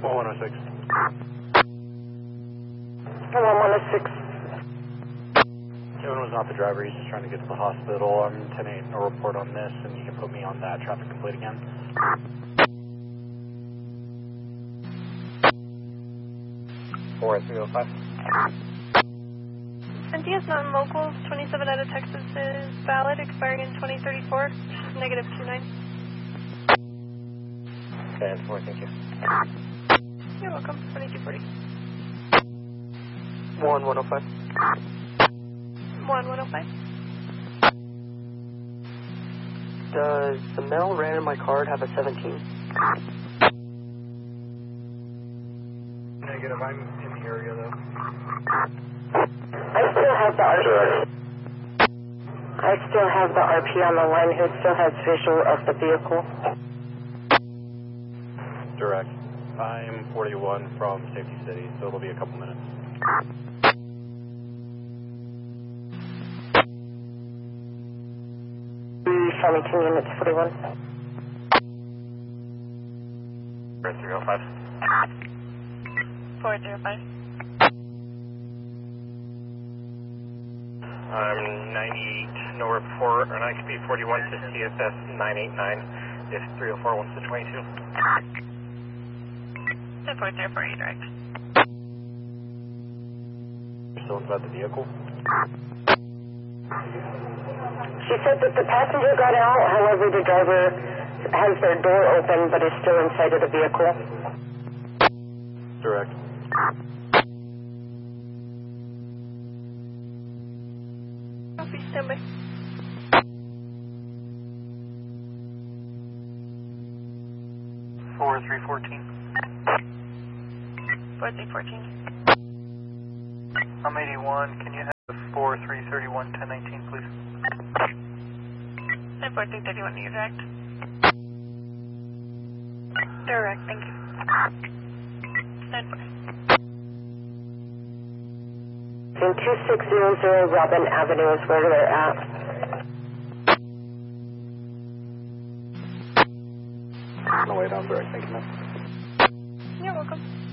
106. 106. Kevin was not the driver, he's just trying to get to the hospital. I'm 10-8, no report on this, and you can put me on that traffic complaint again. Four 305. Cynthia's non-local, 27 out of Texas is valid, expiring in 2034, negative 29. Okay, that's 4, thank you. You're welcome, 2240. 105. 105. Does the mail ran in my card have a 17? Negative, I'm in the area though. I still have the RP. I still have the RP on the line who still has visual of the vehicle. Direct. I'm 41 from Safety City, so it'll be a couple minutes. Farmington units 41. 305. 405. I'm 98, no report, and I could be 41 to CSS 989 if 304 wants to 22. 404 direct. You're still inside the vehicle? She said that the passenger got out, however the driver has their door open but is still inside of the vehicle. Direct. Copy, standby. Four 314. 4314. I'm 81. Can you have 4331 1019, please? 4331, you direct. Direct, thank you. Standby. In 2600 Robin Avenue is where they're at. No way down, direct. Thank you, man. You're welcome.